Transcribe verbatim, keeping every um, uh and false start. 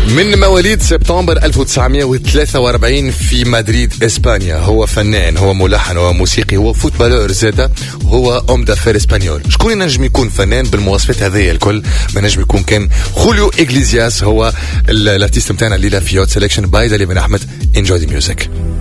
من مواليد سبتمبر ألف وتسعمائة وثلاثة وأربعين في مدريد إسبانيا. هو فنان، هو ملحن، هو موسيقي، هو فوتبالور زادا، هو أم دافير إسبانيول. شكون ينجم يكون فنان بالمواصفات هذه الكل؟ ما نجم يكون كان خوليو إغليزياس. هو الارتيست متاعنا الليلة في هوت سيلكشن باي دالي بن أحمد. Enjoy the music.